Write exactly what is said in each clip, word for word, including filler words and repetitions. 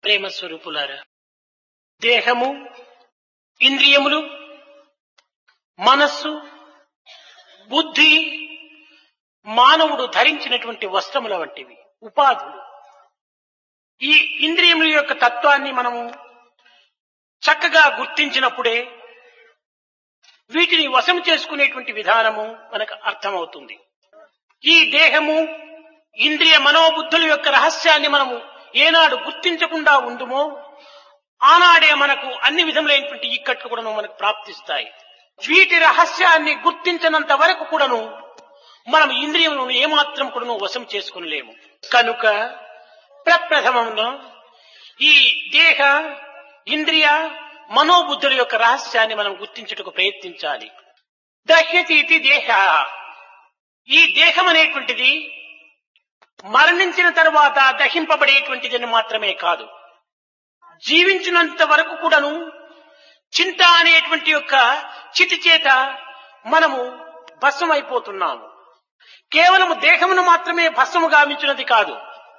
ప్రేమ స్వరూపులారా, దేహము, ఇంద్రియములు, మనస్సు, బుద్ధి మానవుడు ధరించినటువంటి వస్త్రముల వంటివి, ఉపాధులు. ఈ ఇంద్రియముల యొక్క తత్వాన్ని మనము చక్కగా గుర్తించినప్పుడే వీటిని వశం చేసుకునేటువంటి విధానము మనకు అర్థమవుతుంది. ఈ దేహము, ఇంద్రియ మనోబుద్ధుల యొక్క రహస్యాన్ని మనము ఏనాడు గుర్తించకుండా ఉందుమో ఆనాడే మనకు అన్ని విధములైనటువంటి ఇక్కట్లు కూడాను మనకు ప్రాప్తిస్తాయి. వీటి రహస్యాన్ని గుర్తించినంత వరకు కూడాను మనం ఇంద్రియములను ఏమాత్రం కూడాను వశం చేసుకునలేము. కనుక ప్రప్రథమంలో ఈ దేహ, ఇంద్రియ, మనోబుద్ధుల యొక్క రహస్యాన్ని మనం గుర్తించుటకు ప్రయత్నించాలి. దహ్యతీతి దేహ, ఈ దేహం అనేటువంటిది మరణించిన తర్వాత దహింపబడేటువంటిదని మాత్రమే కాదు, జీవించినంత వరకు కూడాను చింత అనేటువంటి యొక్క చితి చేత మనము భస్మమైపోతున్నాము. కేవలము దేహమును మాత్రమే భస్మము గావించినది కాదు,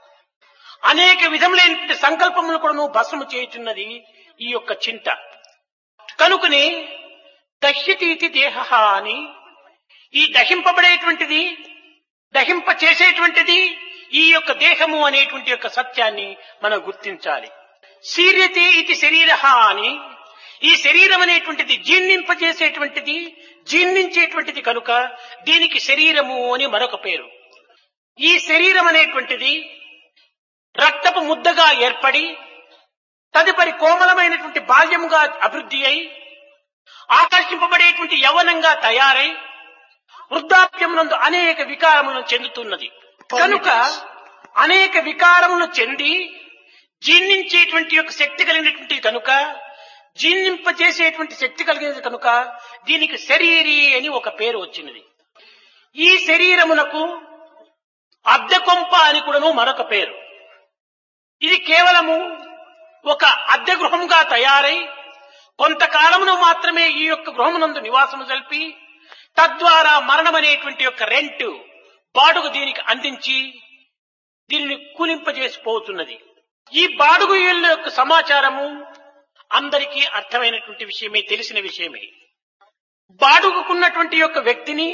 అనేక విధములైన సంకల్పములు కూడాను భస్మము చేయుచున్నది ఈ యొక్క చింత. కనుకనే దహ్యతీతి దేహ అని, ఈ దహింపబడేటువంటిది, దహింప చేసేటువంటిది ఈ యొక్క దేహము అనేటువంటి యొక్క సత్యాన్ని మనం గుర్తించాలి. శీర్యతే ఇది శరీర అని, ఈ శరీరం అనేటువంటిది జీర్ణింపజేసేటువంటిది, జీర్ణించేటువంటిది కనుక దీనికి శరీరము అని మరొక పేరు. ఈ శరీరం అనేటువంటిది రక్తపు ముద్దగా ఏర్పడి తదుపరి కోమలమైనటువంటి బాల్యముగా అభివృద్ధి అయి ఆకర్షింపబడేటువంటి యవ్వనంగా తయారై వృద్ధాప్యమునందు అనేక వికారములను చెందుతున్నది. కనుక అనేక వికారములను చెంది జీర్ణించేటువంటి యొక్క శక్తి కలిగినటువంటి కనుక, జీర్ణింపజేసేటువంటి శక్తి కలిగినది కనుక దీనికి శరీరీ అని ఒక పేరు వచ్చినది. ఈ శరీరమునకు అద్దె కొంప అని కూడాను మరొక పేరు. ఇది కేవలము ఒక అద్దె గృహముగా తయారై కొంతకాలమును మాత్రమే ఈ యొక్క గృహమునందు నివాసము జల్పి తద్వారా మరణం అనేటువంటి యొక్క రెంట్ బాడుగు దీనికి అందించి దీనిని కూలింపజేసిపోతున్నది. ఈ బాడుగు ఇళ్ళ యొక్క సమాచారము అందరికీ అర్థమైనటువంటి విషయమే, తెలిసిన విషయమే. బాడుగుకున్నటువంటి యొక్క వ్యక్తిని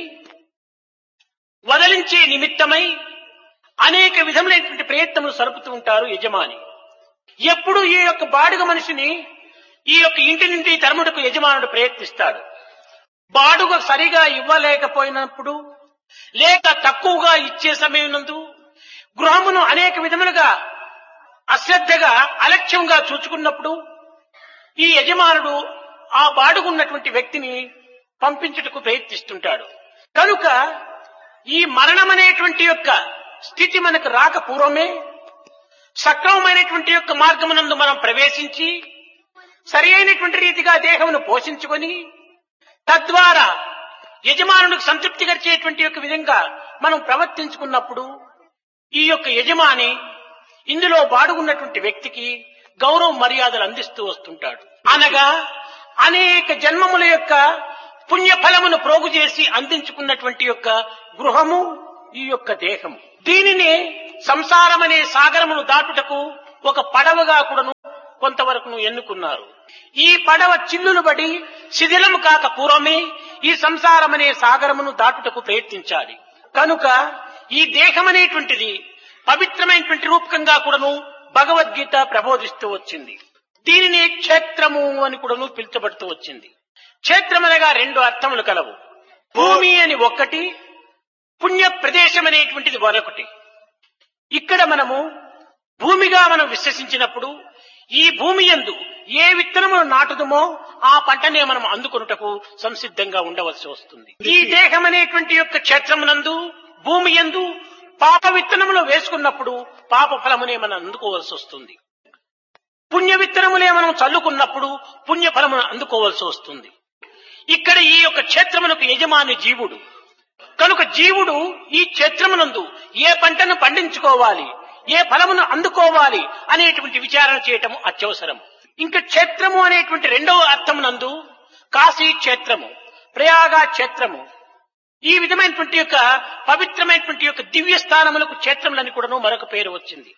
వదలించే నిమిత్తమై అనేక విధములైనటువంటి ప్రయత్నములు సరుపుతూ ఉంటారు యజమాని. ఎప్పుడు ఈ యొక్క బాడుగ మనిషిని ఈ యొక్క ఇంటి నుండి తరుముడుకు యజమానుడు ప్రయత్నిస్తాడు. బాడుగ సరిగా ఇవ్వలేకపోయినప్పుడు, లేక తక్కువగా ఇచ్చే సమయమునందు గృహమును అనేక విధములుగా అశ్రద్ధగా అలక్ష్యంగా చూచుకున్నప్పుడు ఈ యజమానుడు ఆ బాడుగున్నటువంటి వ్యక్తిని పంపించుటకు ప్రయత్నిస్తుంటాడు. కనుక ఈ మరణం అనేటువంటి యొక్క స్థితి మనకు రాక పూర్వమే సక్రమమైనటువంటి యొక్క మార్గమునందు మనం ప్రవేశించి సరి అయినటువంటి రీతిగా దేహమును పోషించుకొని తద్వారా యజమానుడికి సంతృప్తి కలిగేటువంటి యొక్క విధంగా మనం ప్రవర్తించుకున్నప్పుడు ఈ యొక్క యజమాని ఇందులో బాడుగున్నటువంటి వ్యక్తికి గౌరవ మర్యాదలు అందిస్తూ వస్తుంటాడు. అనగా అనేక జన్మముల యొక్క పుణ్యఫలమును ప్రోగు చేసి అందించుకున్నటువంటి యొక్క గృహము ఈ యొక్క దేహము. దీనిని సంసారం అనే సాగరమును దాటుటకు ఒక పడవగా కూడాను కొంతవరకు ఎన్నుకున్నారు. ఈ పడవ చిల్లులు పడి శిథిలము కాక పూర్వమే ఈ సంసారం అనే సాగరమును దాటుటకు ప్రయత్నించాలి. కనుక ఈ దేహం అనేటువంటిది పవిత్రమైనటువంటి రూపకంగా కూడాను భగవద్గీత ప్రబోధిస్తూ వచ్చింది. దీనిని క్షేత్రము అని కూడాను పిలుచబడుతూ వచ్చింది. క్షేత్రం అనగా రెండు అర్థములు కలవు. భూమి అని ఒక్కటి, పుణ్య ప్రదేశం అనేటువంటిది మరొకటి. ఇక్కడ మనము భూమిగా మనం విశ్వసించినప్పుడు ఈ భూమి యందు ఏ విత్తనమును నాటుదుమో ఆ పంటనే మనం అందుకొనుటకు సంసిద్ధంగా ఉండవలసి వస్తుంది. ఈ దేహం అనేటువంటి యొక్క క్షేత్రమునందు భూమి యందు పాప విత్తనములు వేసుకున్నప్పుడు పాప ఫలమునే మనం అందుకోవలసి వస్తుంది. పుణ్య విత్తనములే మనం చల్లుకున్నప్పుడు పుణ్య ఫలమును అందుకోవలసి వస్తుంది. ఇక్కడ ఈ యొక్క క్షేత్రమునకు యజమాని జీవుడు. కనుక జీవుడు ఈ క్షేత్రమునందు ఏ పంటను పండించుకోవాలి, ఏ ఫలమును అందుకోవాలి అనేటువంటి విచారణ చేయటము అత్యవసరం. ఇంకా క్షేత్రము అనేటువంటి రెండవ అర్థమునందు కాశీ క్షేత్రము, ప్రయాగ క్షేత్రము, ఈ విధమైనటువంటి యొక్క పవిత్రమైనటువంటి యొక్క దివ్య స్థానములకు క్షేత్రములని కూడాను మరొక పేరు వచ్చింది.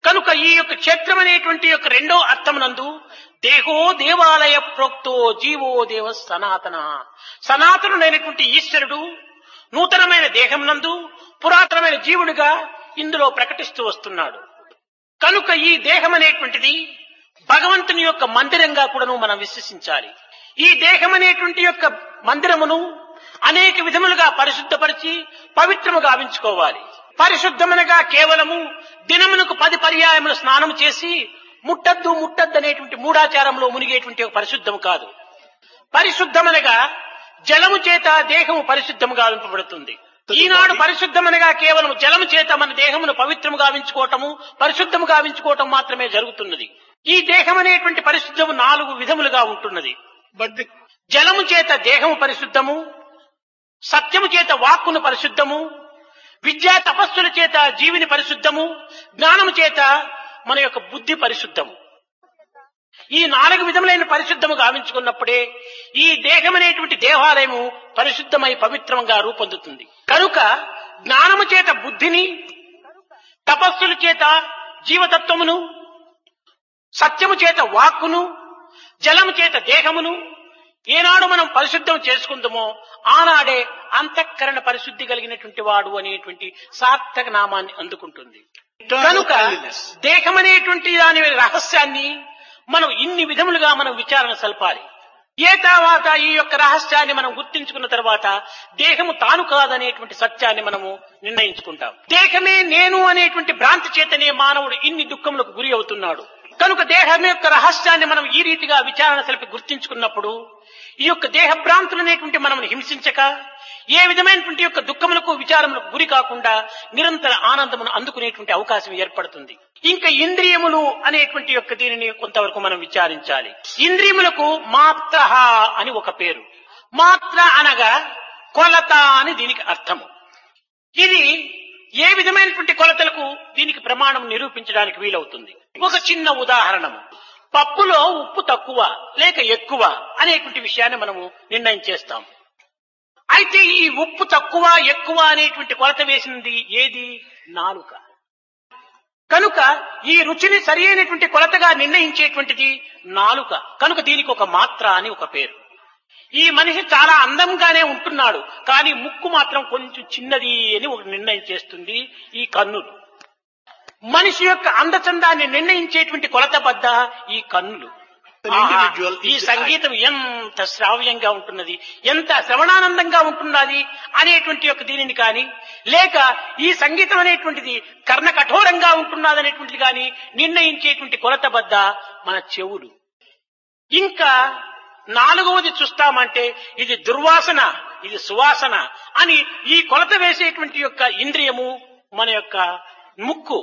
కనుక ఈ యొక్క క్షేత్రం అనేటువంటి యొక్క రెండో అర్థమునందు దేహో దేవాలయ ప్రోక్తో జీవో దేవ సనాతన, సనాతనుడైనటువంటి ఈశ్వరుడు నూతనమైన దేహం నందు పురాతనమైన జీవుడిగా ఇందులో ప్రకటిస్తూ వస్తున్నాడు. కనుక ఈ దేహం అనేటువంటిది భగవంతుని యొక్క మందిరంగా కూడాను మనం విశ్వసించాలి. ఈ దేహం అనేటువంటి యొక్క మందిరమును అనేక విధములుగా పరిశుద్ధపరిచి పవిత్రము గావించుకోవాలి. పరిశుద్ధమనగా కేవలము దినమునకు పది పర్యాయములు స్నానం చేసి ముట్టద్దు ముట్టద్దు అనేటువంటి మూఢాచారంలో మునిగేటువంటి ఒక పరిశుద్ధము కాదు. పరిశుద్ధమనగా జలము చేత దేహము పరిశుద్ధము గావింపబడుతుంది. ఈనాడు పరిశుద్ధమనగా కేవలం జలము చేత మన దేహమును పవిత్రము గావించుకోవటము పరిశుద్ధము గావించుకోవటం మాత్రమే జరుగుతున్నది. ఈ దేహం అనేటువంటి పరిశుద్ధము నాలుగు విధములుగా ఉంటున్నది. జలము చేత దేహము పరిశుద్ధము, సత్యము చేత వాక్కును పరిశుద్ధము, విద్యా తపస్సుల చేత జీవిని పరిశుద్ధము, జ్ఞానము చేత మన యొక్క బుద్ధి పరిశుద్ధము. ఈ నాలుగు విధములైన పరిశుద్ధము గావించుకున్నప్పుడే ఈ దేహం అనేటువంటి దేవాలయము పరిశుద్ధమై పవిత్రంగా రూపొందుతుంది. కనుక జ్ఞానము చేత బుద్ధిని, తపస్సుల చేత జీవతత్వమును, సత్యము చేత వాక్కును, జలము చేత దేహమును ఏనాడు మనం పరిశుద్ధం చేసుకుందామో ఆనాడే అంతఃకరణ పరిశుద్ధి కలిగినటువంటి వాడు అనేటువంటి సార్థక నామాన్ని అందుకుంటుంది. కనుక దేహం అనేటువంటి దాని రహస్యాన్ని మనం ఇన్ని విధములుగా మనం విచారణ సల్పాలి. ఏ తర్వాత ఈ యొక్క రహస్యాన్ని మనం గుర్తించుకున్న తర్వాత దేహము తాను కాదనేటువంటి సత్యాన్ని మనము నిర్ణయించుకుంటాం. దేహమే నేను అనేటువంటి భ్రాంతి చేతనే మానవుడు ఇన్ని దుఃఖములకు గురి అవుతున్నాడు. కనుక దేహం యొక్క రహస్యాన్ని మనం ఈ రీతిగా విచారణ సలిపి గుర్తించుకున్నప్పుడు ఈ యొక్క దేహ భ్రాంతులు అనేటువంటి మనం హింసించక ఏ విధమైనటువంటి యొక్క దుఃఖములకు విచారములకు గురి కాకుండా నిరంతర ఆనందమును అందుకునేటువంటి అవకాశం ఏర్పడుతుంది. ఇంకా ఇంద్రియములు అనేటువంటి యొక్క దీనిని కొంతవరకు మనం విచారించాలి. ఇంద్రియములకు మాత్ర అని ఒక పేరు. మాత్ర అనగా కొలత అని దీనికి అర్థము. ఇది ఏ విధమైనటువంటి కొలతలకు దీనికి ప్రమాణం నిరూపించడానికి వీలవుతుంది. ఒక చిన్న ఉదాహరణము, పప్పులో ఉప్పు తక్కువ లేక ఎక్కువ అనేటువంటి విషయాన్ని మనము నిర్ణయం చేస్తాం. అయితే ఈ ఉప్పు తక్కువ ఎక్కువ అనేటువంటి కొలత వేసినది ఏది? నాలుక. కనుక ఈ రుచిని సరి అయినటువంటి కొలతగా నిర్ణయించేటువంటిది నాలుక. కనుక దీనికి ఒక మాత్ర అని ఒక పేరు. ఈ మనిషి చాలా అందంగానే ఉంటున్నాడు, కానీ ముక్కు మాత్రం కొంచెం చిన్నది అని ఒక నిర్ణయం చేస్తుంది ఈ కన్నులు. మనిషి యొక్క అందచందాన్ని నిర్ణయించేటువంటి కొలత బద్ద ఈ కన్నులు. ఈ సంగీతం ఎంత శ్రావ్యంగా ఉంటున్నది, ఎంత శ్రవణానందంగా ఉంటున్నది అనేటువంటి యొక్క దీనిని కానీ, లేక ఈ సంగీతం అనేటువంటిది కర్ణ కఠోరంగా ఉంటున్నది అనేటువంటిది కానీ నిర్ణయించేటువంటి కొలత బద్ద మన చెవులు. ఇంకా నాలుగవది చూస్తామంటే ఇది దుర్వాసన, ఇది సువాసన అని ఈ కొలత వేసేటువంటి యొక్క ఇంద్రియము మన యొక్క ముక్కు.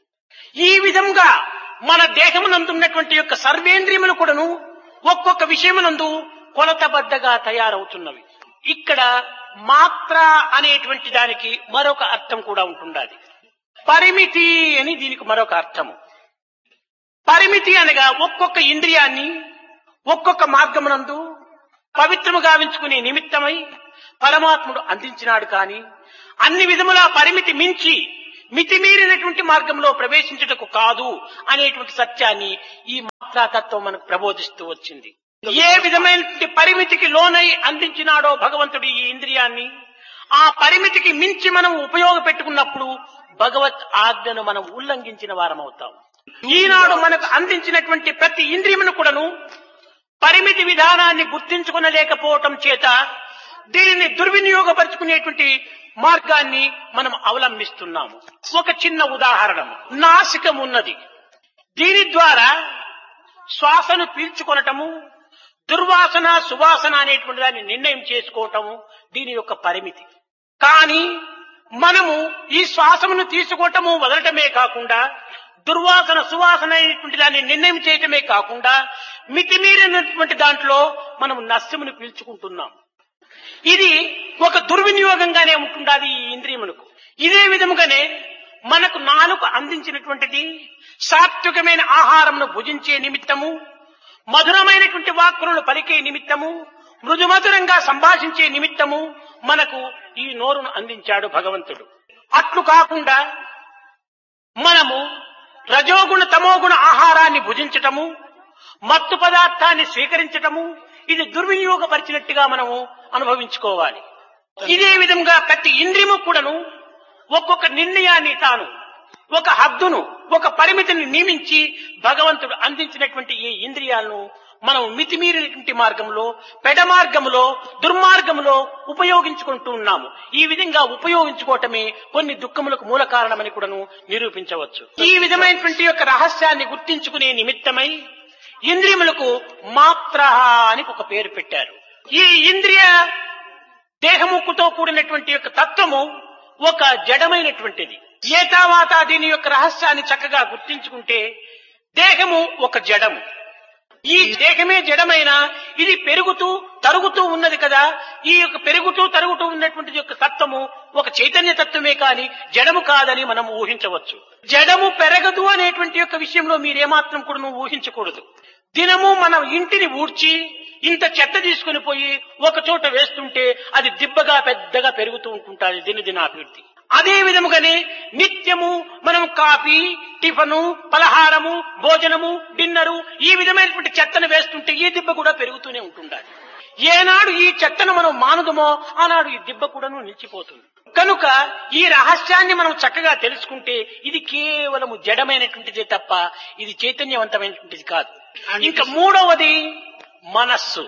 ఈ విధంగా మన దేహమునందున్నటువంటి యొక్క సర్వేంద్రియములు కూడాను ఒక్కొక్క విషయమునందు కొలతబద్ధగా తయారవుతున్నవి. ఇక్కడ మాత్ర అనేటువంటి దానికి మరొక అర్థం కూడా ఉంటున్నది. పరిమితి అని దీనికి మరొక అర్థము. పరిమితి అనగా ఒక్కొక్క ఇంద్రియాన్ని ఒక్కొక్క మార్గమునందు పవిత్రము గావించుకునే నిమిత్తమై పరమాత్ముడు అందించినాడు. కానీ అన్ని విధముల పరిమితి మించి మితిమీరినటువంటి మార్గంలో ప్రవేశించుటకు కాదు అనేటువంటి సత్యాన్ని ఈ మాత్రాతత్వం మనకు ప్రబోధిస్తూ వచ్చింది. ఏ విధమైనటువంటి పరిమితికి లోనై అందించినాడో భగవంతుడు ఈ ఇంద్రియాన్ని, ఆ పరిమితికి మించి మనం ఉపయోగపెట్టుకున్నప్పుడు భగవత్ ఆజ్ఞను మనం ఉల్లంఘించిన వారం అవుతాం. ఈనాడు మనకు అందించినటువంటి ప్రతి ఇంద్రియమును కూడాను పరిమితి విధానాన్ని గుర్తించుకునలేకపోవటం చేత దీనిని దుర్వినియోగపరుచుకునేటువంటి మార్గాన్ని మనం అవలంబిస్తున్నాము. ఒక చిన్న ఉదాహరణ, నాసికం ఉన్నది. దీని ద్వారా శ్వాసను పీల్చుకొనటము, దుర్వాసన సువాసన అనేటువంటి దాన్ని నిర్ణయం చేసుకోవటము దీని యొక్క పరిమితి. కానీ మనము ఈ శ్వాసమును తీసుకోవటము వదలటమే కాకుండా దుర్వాసన సువాసన అనేటువంటి దాన్ని నిర్ణయం చేయటమే కాకుండా మితిమీరినటువంటి దాంట్లో మనం నస్యమును పీల్చుకుంటున్నాం. ఇది ఒక దుర్వినియోగంగానే ఉంటుండాలి ఈ ఇంద్రియములకు. ఇదే విధముగానే మనకు నాలుక అందించినటువంటిది సాత్వికమైన ఆహారమును భుజించే నిమిత్తము, మధురమైనటువంటి వాక్కులను పలికే నిమిత్తము, మృదుమధురంగా సంభాషించే నిమిత్తము మనకు ఈ నోరును అందించాడు భగవంతుడు. అట్లు కాకుండా మనము రజోగుణ తమోగుణ ఆహారాన్ని భుజించటము, మత్తు పదార్థాన్ని స్వీకరించటము, ఇది దుర్వినియోగపరిచినట్టుగా మనము అనుభవించుకోవాలి. ఇదే విధంగా ప్రతి ఇంద్రియము కూడాను ఒక్కొక్క నిర్ణయాన్ని తాను ఒక హద్దును ఒక పరిమితిని నియమించి భగవంతుడు అందించినటువంటి ఈ ఇంద్రియాలను మనం మితిమీరినటువంటి మార్గంలో, పెడ మార్గంలో, దుర్మార్గంలో ఉపయోగించుకుంటూ ఉన్నాము. ఈ విధంగా ఉపయోగించుకోవటమే కొన్ని దుఃఖములకు మూల కారణమని కూడాను నిరూపించవచ్చు. ఈ విధమైనటువంటి యొక్క రహస్యాన్ని గుర్తించుకునే నిమిత్తమై ఇంద్రియములకు మాత్ర అని ఒక పేరు పెట్టారు. ఈ ఇంద్రియ దేహముకుతో కూడినటువంటి యొక్క తత్వము ఒక జడమైనటువంటిది. ఏతావాత దీని యొక్క రహస్యాన్ని చక్కగా గుర్తించుకుంటే దేహము ఒక జడము. ఈ దేహమే జడమైన ఇది పెరుగుతూ తరుగుతూ ఉన్నది కదా. ఈ యొక్క పెరుగుతూ తరుగుతూ ఉన్నటువంటి యొక్క తత్వము ఒక చైతన్య తత్వమే కాని జడము కాదని మనం ఊహించవచ్చు. జడము పెరగదు అనేటువంటి యొక్క విషయంలో మీరేమాత్రం కూడా నువ్వు ఊహించకూడదు. దినము మనం ఇంటిని ఊడ్చి ఇంత చెత్త తీసుకుని పోయి ఒక చోట వేస్తుంటే అది దిబ్బగా పెద్దగా పెరుగుతూ ఉంటుంటుంది దినదినాభివృద్ధి. అదే విధముగానే నిత్యము మనం కాఫీ, టిఫను, పలహారము, భోజనము, డిన్నరు ఈ విధమైనటువంటి చెత్తను వేస్తుంటే ఈ దిబ్బ కూడా పెరుగుతూనే ఉంటుండాలి. ఏనాడు ఈ చెత్తను మనం మానుదమో ఆనాడు ఈ దిబ్బ కూడాను నిలిచిపోతుంది. కనుక ఈ రహస్యాన్ని మనం చక్కగా తెలుసుకుంటే ఇది కేవలము జడమైనటువంటిదే తప్ప ఇది చైతన్యవంతమైనటువంటిది కాదు. ఇంకా మూడవది మనస్సు.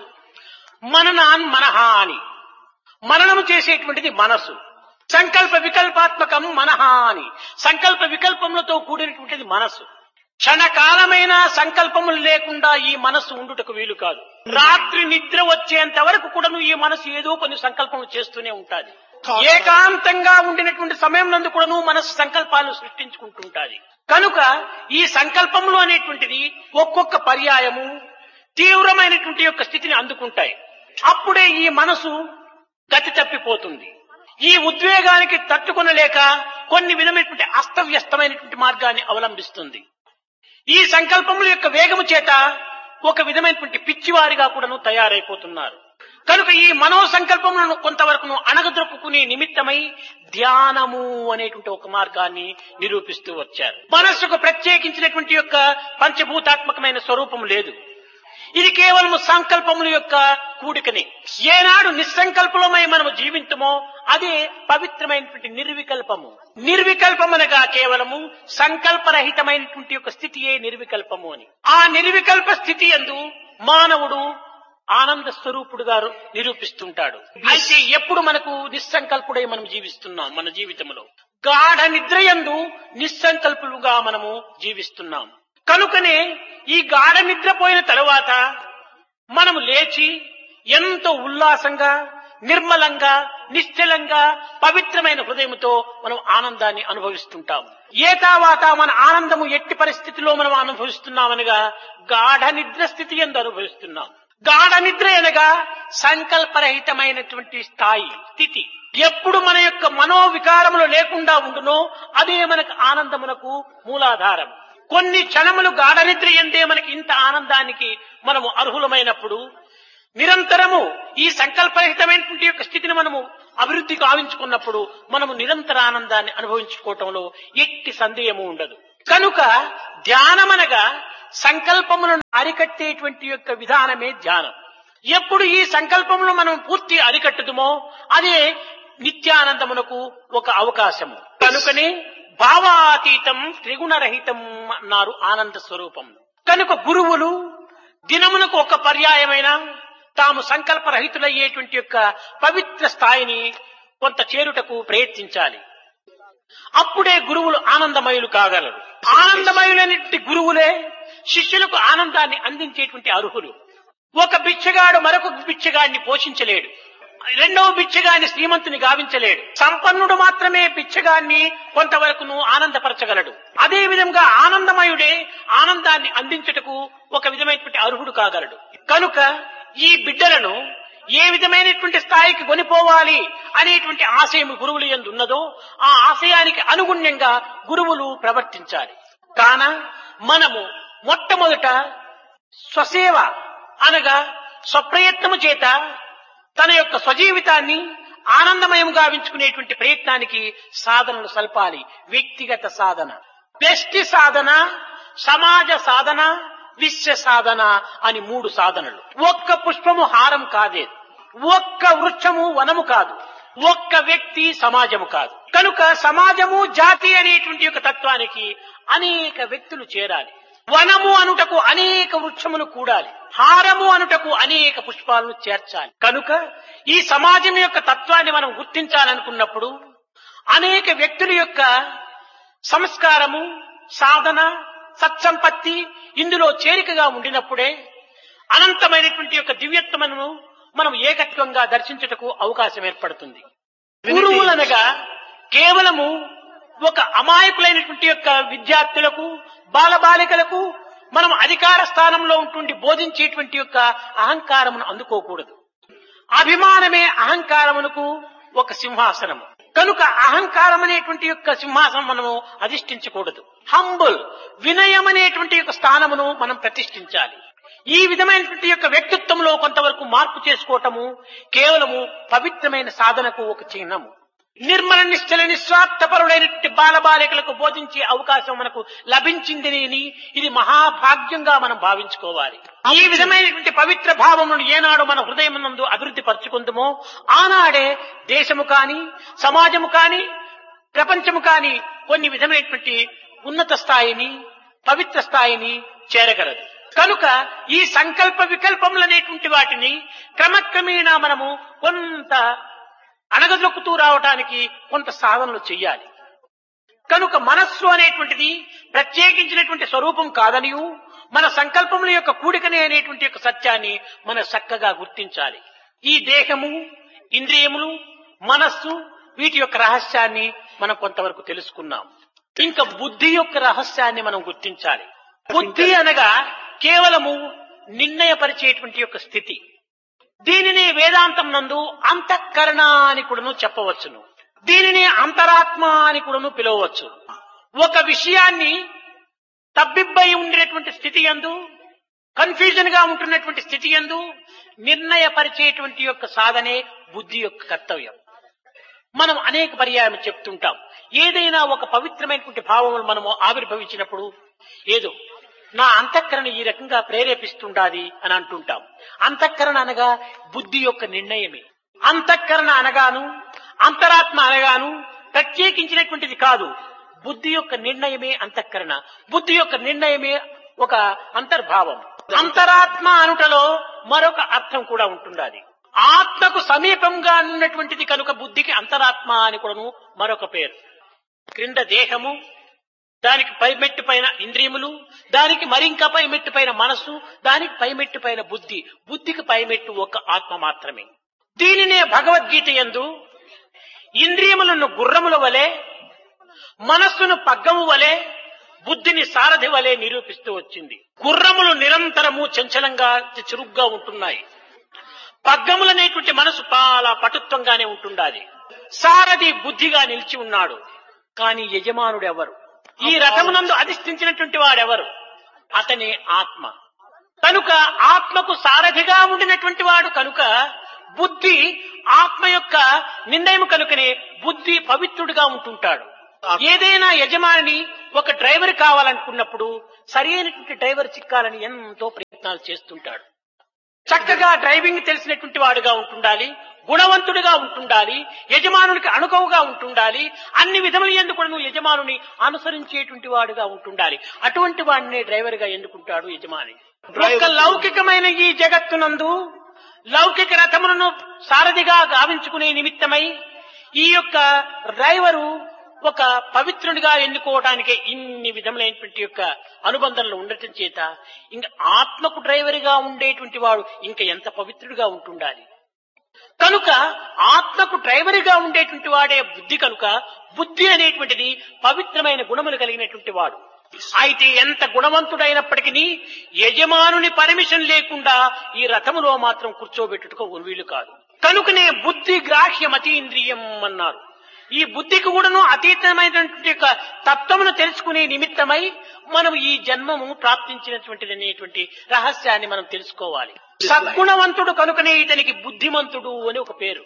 మననాన్ మనహ అని మననము చేసేటువంటిది మనస్సు. సంకల్ప వికల్పాత్మకం మనహ అని సంకల్ప వికల్పములతో కూడినటువంటిది మనస్సు. క్షణకాలమైన సంకల్పములు లేకుండా ఈ మనస్సు ఉండుటకు వీలు కాదు. రాత్రి నిద్ర వచ్చేంత వరకు కూడాను ఈ మనస్సు ఏదో కొన్ని సంకల్పములు చేస్తూనే ఉంటాది. ఏకాంతంగా ఉండినటువంటి సమయం నందు కూడాను మనస్సు సంకల్పాలను సృష్టించుకుంటుంటాది. కనుక ఈ సంకల్పములు అనేటువంటిది ఒక్కొక్క పర్యాయము తీవ్రమైనటువంటి యొక్క స్థితిని అందుకుంటాయి. అప్పుడే ఈ మనసు గతి తప్పిపోతుంది. ఈ ఉద్వేగానికి తట్టుకొనలేక కొన్ని విధమైనటువంటి అస్తవ్యస్తమైనటువంటి మార్గాన్ని అవలంబిస్తుంది. ఈ సంకల్పముల యొక్క వేగము చేత ఒక విధమైనటువంటి పిచ్చివారిగా కూడాను తయారైపోతున్నారు. కనుక ఈ మనో సంకల్పములను కొంతవరకు అణగదొక్కునే నిమిత్తమై ధ్యానము అనేటువంటి ఒక మార్గాన్ని నిరూపిస్తూ వచ్చారు. మనస్సుకు ప్రత్యేకించినటువంటి యొక్క పంచభూతాత్మకమైన స్వరూపం లేదు. ఇది కేవలం సంకల్పముల యొక్క కూడికనే. ఏనాడు నిస్సంకల్పమై మనము జీవించమో అదే పవిత్రమైనటువంటి నిర్వికల్పము. నిర్వికల్పమనగా కేవలము సంకల్పరహితమైనటువంటి యొక్క స్థితియే నిర్వికల్పము అని. ఆ నిర్వికల్ప స్థితి యందు మానవుడు ఆనంద స్వరూపుడుగా నిరూపిస్తుంటాడు. అయితే ఎప్పుడు మనకు నిస్సంకల్పుడై మనం జీవిస్తున్నాం. మన జీవితంలో గాఢ నిద్రయందు నిస్సంకల్పులుగా మనము జీవిస్తున్నాం. కనుకనే ఈ గాఢ నిద్రపోయిన తరువాత మనము లేచి ఎంతో ఉల్లాసంగా, నిర్మలంగా, నిశ్చలంగా, పవిత్రమైన హృదయంతో మనం ఆనందాన్ని అనుభవిస్తుంటాం. ఏతావాత మన ఆనందము ఎట్టి పరిస్థితిలో మనం అనుభవిస్తున్నామనగా గాఢ నిద్ర స్థితి యందు అనుభవిస్తున్నాం. గాఢ నిద్ర అనగా సంకల్పరహితమైనటువంటి స్థాయి స్థితి. ఎప్పుడు మన యొక్క మనోవికారములు లేకుండా ఉండునో అదే మనకు ఆనందమునకు మూలాధారం. కొన్ని క్షణములు గాఢ నిద్ర ఎందే మనకి ఇంత ఆనందానికి మనము అర్హులమైనప్పుడు నిరంతరము ఈ సంకల్పరహితమైనటువంటి యొక్క స్థితిని మనము అభివృద్ధి కావించుకున్నప్పుడు మనము నిరంతర ఆనందాన్ని అనుభవించుకోవటంలో ఎట్టి సందేహము ఉండదు. కనుక ధ్యానమనగా సంకల్పములను అరికట్టేటువంటి యొక్క విధానమే ధ్యానం. ఎప్పుడు ఈ సంకల్పములను మనం పూర్తి అరికట్టుదుమో అదే నిత్యానందమునకు ఒక అవకాశము. కనుకనే భావాతీతం త్రిగుణరహితం అన్నారు ఆనంద స్వరూపం. కనుక గురువులు దినమునకు ఒక పర్యాయమైన తాము సంకల్పరహితులయ్యేటువంటి యొక్క పవిత్ర స్థాయిని కొంత చేరుటకు ప్రయత్నించాలి. అప్పుడే గురువులు ఆనందమయులు కాగలరు. ఆనందమయులైనటువంటి గురువులే శిష్యులకు ఆనందాన్ని అందించేటువంటి అర్హులు. ఒక బిచ్చగాడు మరొక బిచ్చగాడిని పోషించలేడు. రెండవ బిచ్చగాన్ని శ్రీమంతుని గావించలేడు. సంపన్నుడు మాత్రమే బిచ్చగాన్ని కొంతవరకును ఆనందపరచగలడు. అదే విధంగా ఆనందమయుడే ఆనందాన్ని అందించుటకు ఒక విధమైనటువంటి అర్హుడు కాగలడు. కనుక ఈ బిడ్డలను ఏ విధమైనటువంటి స్థాయికి కొనిపోవాలి అనేటువంటి ఆశయం గురువుల యందు ఉన్నదో ఆ ఆశయానికి అనుగుణ్యంగా గురువులు ప్రవర్తించాలి. కాన మనము మొట్టమొదట స్వసేవ అనగా స్వప్రయత్నము చేత తన యొక్క స్వజీవితాన్ని ఆనందమయం గావించుకునేటువంటి ప్రయత్నానికి సాధనలు సల్పాలి. వ్యక్తిగత సాధన. వ్యష్టి సాధన, సమాజ సాధన, విశ్వ సాధన అని మూడు సాధనలు. ఒక్క పుష్పము హారం కాదే, ఒక్క వృక్షము వనము కాదు, ఒక్క వ్యక్తి సమాజము కాదు. కనుక సమాజము జాతి అనేటువంటి ఒక తత్వానికి అనేక వ్యక్తులు చేరాలి. వనము అనుటకు అనేక వృక్షములు కూడాలి, హారము అనుటకు అనేక పుష్పాలను చేర్చాలి. కనుక ఈ సమాజం యొక్క తత్వాన్ని మనం గుర్తించాలనుకున్నప్పుడు అనేక వ్యక్తుల యొక్క సంస్కారము, సాధన, సత్సంపత్తి ఇందులో చేరికగా ఉండినప్పుడే అనంతమైనటువంటి యొక్క దివ్యత్వమును మనం ఏకత్వంగా దర్శించుటకు అవకాశం ఏర్పడుతుంది. గురువులనగా కేవలము ఒక అమాయకులైనటువంటి యొక్క విద్యార్థులకు, బాలబాలికలకు మనం అధికార స్థానంలో ఉంటుండి బోధించేటువంటి యొక్క అహంకారమును అందుకోకూడదు. అభిమానమే అహంకారమునకు ఒక సింహాసనము. కనుక అహంకారం అనేటువంటి యొక్క సింహాసనం మనము అధిష్ఠించకూడదు. హంబుల్, వినయం అనేటువంటి యొక్క స్థానమును మనం ప్రతిష్ఠించాలి. ఈ విధమైనటువంటి యొక్క వ్యక్తిత్వంలో కొంతవరకు మార్పు చేసుకోవటము కేవలము పవిత్రమైన సాధనకు ఒక చిహ్నము. నిర్మల నిశ్చల నిస్వార్థపరుడైనటువంటి బాలబాలికలకు బోధించే అవకాశం మనకు లభించిందని ఇది మహాభాగ్యంగా మనం భావించుకోవాలి. ఈ విధమైనటువంటి పవిత్ర భావమును ఏనాడు మన హృదయం నందు అభివృద్ధి పరుచుకుందామో ఆనాడే దేశము కాని, సమాజము కాని, ప్రపంచము కాని కొన్ని విధమైనటువంటి ఉన్నత స్థాయిని, పవిత్ర స్థాయిని చేరగలదు. కనుక ఈ సంకల్ప వికల్పములు అనేటువంటి వాటిని క్రమక్రమేణా మనము కొంత అణగదొక్కుతూ రావటానికి కొంత సాధనలు చెయ్యాలి. కనుక మనస్సు అనేటువంటిది ప్రత్యేకించినటువంటి స్వరూపం కాదనియు మన సంకల్పముల యొక్క కూడికనే అనేటువంటి యొక్క సత్యాన్ని మనం చక్కగా గుర్తించాలి. ఈ దేహము, ఇంద్రియములు, మనస్సు వీటి యొక్క రహస్యాన్ని మనం కొంతవరకు తెలుసుకున్నాం. ఇంకా బుద్ధి యొక్క రహస్యాన్ని మనం గుర్తించాలి. బుద్ధి అనగా కేవలము నిర్ణయపరిచేటువంటి యొక్క స్థితి. దీనిని వేదాంతం నందు అంతఃకరణ అని కూడాను చెప్పవచ్చును, దీనిని అంతరాత్మ అని కూడాను పిలవవచ్చు. ఒక విషయాన్ని తబ్బిబ్బై ఉండేటువంటి స్థితి యందు, కన్ఫ్యూజన్ గా ఉంటున్నటువంటి స్థితి యందు నిర్ణయపరిచేటువంటి యొక్క సాధనే బుద్ధి యొక్క కర్తవ్యం. మనం అనేక పర్యాయం చెప్తుంటాం, ఏదైనా ఒక పవిత్రమైనటువంటి భావములు మనము ఆవిర్భవించినప్పుడు ఏదో నా అంతఃకరణ ఈ రకంగా ప్రేరేపిస్తుండాది అని అంటుంటాం. అంతఃకరణ అనగా బుద్ధి యొక్క నిర్ణయమే. అంతఃకరణ అనగాను, అంతరాత్మ అనగాను ప్రత్యేకించినటువంటిది కాదు. బుద్ధి యొక్క నిర్ణయమే అంతఃకరణ, బుద్ధి యొక్క నిర్ణయమే ఒక అంతర్భావం. అంతరాత్మ అనుటలో మరొక అర్థం కూడా ఉంటుండాలి. ఆత్మకు సమీపంగా ఉన్నటువంటిది కనుక బుద్ధికి అంతరాత్మ అని కూడాను మరొక పేరు. క్రింద దేహము, దానికి పై మెట్టు పైన ఇంద్రియములు, దానికి మరింక పై మెట్టు పైన మనస్సు, దానికి పై మెట్టు పైన బుద్ధి, బుద్ధికి పై మెట్టు ఒక ఆత్మ మాత్రమే. దీనినే భగవద్గీత యందు ఇంద్రియములను గుర్రముల వలె, మనస్సును పగ్గము వలె, బుద్ధిని సారథి వలె నిరూపిస్తూ వచ్చింది. గుర్రములు నిరంతరము చంచలంగా చురుగ్గా ఉంటున్నాయి. పగ్గములనేటువంటి మనసు చాలా పటుత్వంగానే ఉంటుండాలి. సారథి బుద్ధిగా నిలిచి ఉన్నాడు. కానీ యజమానుడు ఎవరు? ఈ రథమునందు అధిష్ఠించినటువంటి వాడెవరు? అతనే ఆత్మ. కనుక ఆత్మకు సారథిగా ఉండినటువంటి వాడు కనుక బుద్ధి ఆత్మ యొక్క నిర్ణయం కనుకనే బుద్ధి పవిత్రుడిగా ఉంటుంటాడు. ఏదైనా యజమాని ఒక డ్రైవర్ కావాలనుకున్నప్పుడు సరైనటువంటి డ్రైవర్ చిక్కాలని ఎంతో ప్రయత్నాలు చేస్తుంటాడు. చక్కగా డ్రైవింగ్ తెలిసినటువంటి వాడుగా ఉంటుండాలి, గుణవంతుడిగా ఉంటుండాలి, యజమానునికి అనుకవుగా ఉంటుండాలి, అన్ని విధముల యందు కూడా నువ్వు యజమానుని అనుసరించేటువంటి వాడుగా ఉంటుండాలి. అటువంటి వాడినే డ్రైవర్ గా ఎన్నుకుంటాడు యజమాని. ఒక లౌకికమైన ఈ జగత్తునందు లౌకిక రథములను సారథిగా గావించుకునే నిమిత్తమై ఈ యొక్క డ్రైవరు ఒక పవిత్రుడిగా ఎన్నుకోవడానికే ఇన్ని విధములైనటువంటి యొక్క అనుబంధంలో ఉండటం చేత ఇంకా ఆత్మకు డ్రైవర్గా ఉండేటువంటి వాడు ఇంకా ఎంత పవిత్రుడిగా ఉంటుండాలి. కనుక ఆత్మకు డ్రైవర్గా ఉండేటువంటి వాడే బుద్ధి. కనుక బుద్ధి అనేటువంటిది పవిత్రమైన గుణములు కలిగినటువంటి వాడు. అయితే ఎంత గుణవంతుడైనప్పటికీ యజమానుని పర్మిషన్ లేకుండా ఈ రథములో మాత్రం కూర్చోబెట్టుటకు వీలు కాదు. కనుకనే బుద్ధి గ్రాహ్యమతి ఇంద్రియం అన్నారు. ఈ బుద్ధికి కూడాను అతీతమైనటువంటి యొక్క తత్వమును తెలుసుకునే నిమిత్తమై మనం ఈ జన్మము ప్రాప్తించినటువంటిది అనేటువంటి రహస్యాన్ని మనం తెలుసుకోవాలి. సద్గుణవంతుడు కనుకనే ఇతనికి బుద్ధిమంతుడు అని ఒక పేరు.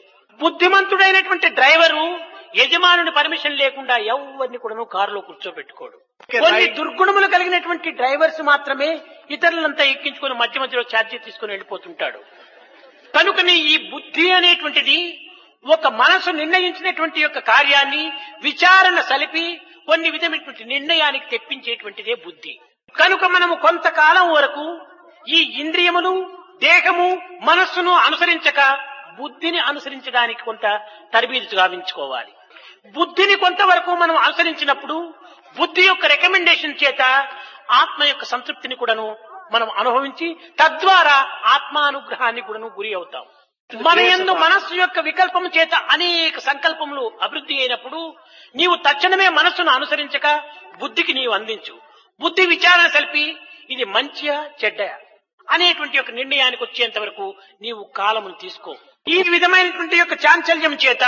బుద్ధిమంతుడైనటువంటి డ్రైవరు యజమానుని పర్మిషన్ లేకుండా ఎవరిని కూడాను కారులో కూర్చోబెట్టుకోడు. కొన్ని దుర్గుణములు కలిగినటువంటి డ్రైవర్స్ మాత్రమే ఇతరులంతా ఎక్కించుకొని మధ్య మధ్యలో ఛార్జీ తీసుకుని వెళ్ళిపోతుంటాడు. కనుకని ఈ బుద్ధి అనేటువంటిది ఒక మనసు నిర్ణయించినటువంటి యొక్క కార్యాన్ని విచారణ సలిపి కొన్ని విధమైనటువంటి నిర్ణయానికి తెప్పించేటువంటిదే బుద్ధి. కనుక మనము కొంతకాలం వరకు ఈ ఇంద్రియములు, దేహము, మనస్సును అనుసరించక బుద్ధిని అనుసరించడానికి కొంత తరబీదు గావించుకోవాలి. బుద్ధిని కొంతవరకు మనం అనుసరించినప్పుడు బుద్ధి యొక్క రికమెండేషన్ చేత ఆత్మ యొక్క సంతృప్తిని కూడాను మనం అనుభవించి తద్వారా ఆత్మానుగ్రహాన్ని కూడాను గురి అవుతాం. మన యందు మనస్సు యొక్క వికల్పం చేత అనేక సంకల్పములు అభివృద్ధి అయినప్పుడు నీవు తక్షణమే మనస్సును అనుసరించక బుద్ధికి నీవు అందించు. బుద్ధి విచారణ సలిపి ఇది మంచియా చెడ్డయా అనేటువంటి యొక్క నిర్ణయానికి వచ్చేంత వరకు నీవు కాలమును తీసుకో. ఈ విధమైనటువంటి యొక్క చాంచల్యం చేత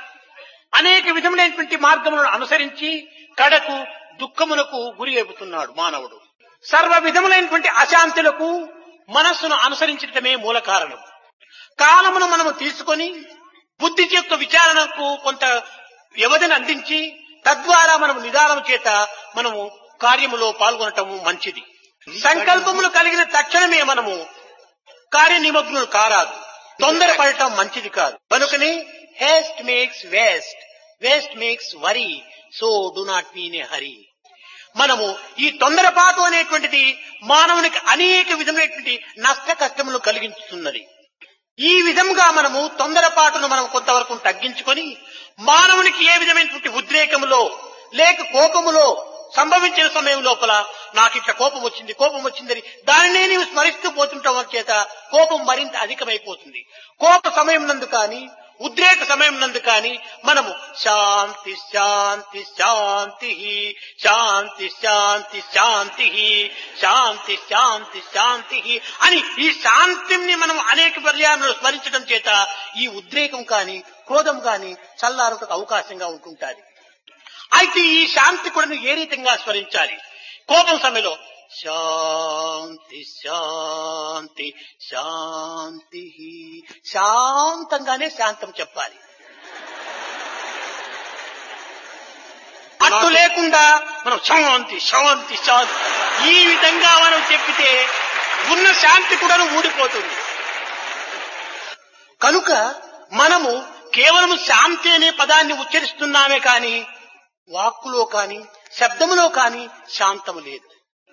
అనేక విధములైనటువంటి మార్గములను అనుసరించి కడకు దుఃఖమునకు గురి అయిపోతున్నాడు మానవుడు. సర్వ విధములైనటువంటి అశాంతులకు మనస్సును అనుసరించడమే మూల కారణం. కాలమును మనము తీసుకొని బుద్ధి యొక్క విచారణకు కొంత వ్యవధిని అందించి తద్వారా మనము నిదానం చేత మనము కార్యములో పాల్గొనటము మంచిది. సంకల్పములు కలిగిన తక్షణమే మనము కార్యనిమగ్నులు కారాదు. తొందరపడటం మంచిది కాదు. కనుకని Heist makes waste, waste makes worry, so do not be in a హరీ. మనము ఈ తొందరపాటు అనేటువంటిది మానవునికి అనేక విధమైనటువంటి నష్ట కష్టములు కలిగించుతున్నది. ఈ విధంగా మనము తొందరపాటును మనం కొంతవరకు తగ్గించుకొని మానవునికి ఏ విధమైనటువంటి ఉద్రేకములో లేక కోపములో సంభవించిన సమయం లోపల నాకు ఇట్లా కోపం వచ్చింది కోపం వచ్చిందని దానినే నీవు స్మరిస్తూ పోతుంటాం చేత కోపం మరింత అధికమైపోతుంది. కోప సమయం నందు కానీ ఉద్రేక సమయం నందు కానీ మనము శాంతి శాంతి శాంతి శాంతి శాంతి శాంతి శాంతి శాంతి శాంతి అని ఈ శాంతిని మనం అనేక పర్యాయంలో స్మరించడం చేత ఈ ఉద్రేకం కానీ క్రోధం కానీ చల్లారుటకు అవకాశంగా ఉంటుంటాది. అయితే ఈ శాంతి కూడా ఏ రీతిగా స్మరించాలి? కోపం సమయంలో శాంతి శాంతి శాంతి శాంతంగానే శాంతం చెప్పాలి. అట్టు లేకుండా మనం శాంతి శాంతి శాంతి ఈ విధంగా మనం చెప్పితే ఉన్న శాంతి కూడా ఊడిపోతుంది. కనుక మనము కేవలం శాంతి అనే పదాన్ని ఉచ్చరిస్తున్నామే కాని వాక్కులో కాని శబ్దములో కాని శాంతము లేదు.